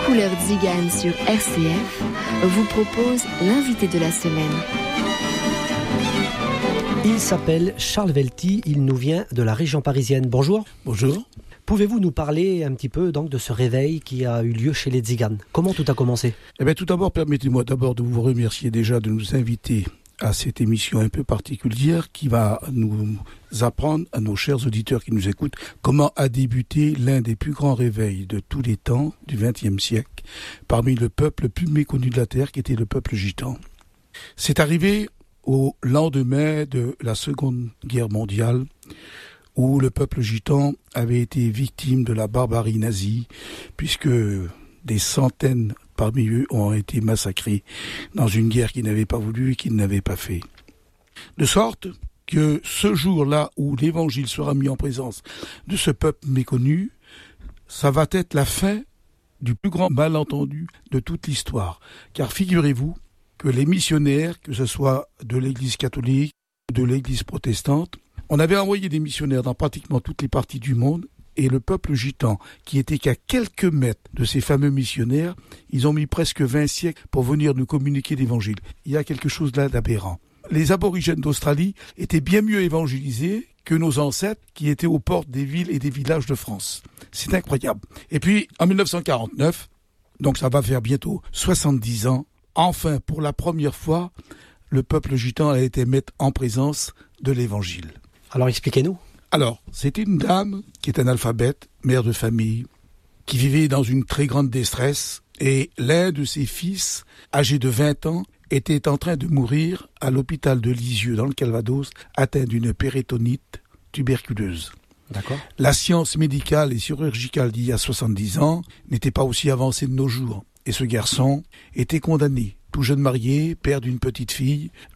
couleurs Tziganes sur RCF vous propose l'invité de la semaine. Il s'appelle Charles Velty, il nous vient de la région parisienne. Bonjour. Bonjour. Pouvez-vous nous parler un petit peu donc de ce réveil qui a eu lieu chez les Tziganes ? Comment tout a commencé ? Tout d'abord, permettez-moi d'abord de vous remercier déjà de nous inviter à cette émission un peu particulière qui va nous apprendre, à nos chers auditeurs qui nous écoutent, comment a débuté l'un des plus grands réveils de tous les temps du XXe siècle parmi le peuple le plus méconnu de la Terre qui était le peuple gitan. C'est arrivé au lendemain de la Seconde Guerre mondiale où le peuple gitan avait été victime de la barbarie nazie puisque des centaines parmi eux ont été massacrés dans une guerre qu'ils n'avaient pas voulu et qu'ils n'avaient pas fait. De sorte que ce jour-là où l'évangile sera mis en présence de ce peuple méconnu, ça va être la fin du plus grand malentendu de toute l'histoire. Car figurez-vous que les missionnaires, que ce soit de l'église catholique, de l'église protestante, on avait envoyé des missionnaires dans pratiquement toutes les parties du monde. Et le peuple gitan, qui était qu'à quelques mètres de ces fameux missionnaires, ils ont mis presque 20 siècles pour venir nous communiquer l'évangile. Il y a quelque chose là d'aberrant. Les aborigènes d'Australie étaient bien mieux évangélisés que nos ancêtres qui étaient aux portes des villes et des villages de France. C'est incroyable. Et puis, en 1949, donc ça va faire bientôt 70 ans, enfin, pour la première fois, le peuple gitan a été mis en présence de l'évangile. Alors expliquez-nous. Alors, c'était une dame qui est analphabète, mère de famille, qui vivait dans une très grande détresse et l'un de ses fils, âgé de 20 ans, était en train de mourir à l'hôpital de Lisieux dans le Calvados, atteint d'une péritonite tuberculeuse. D'accord. La science médicale et chirurgicale d'il y a 70 ans n'était pas aussi avancée de nos jours et ce garçon était condamné. Tout jeune marié, père d'une petite fille,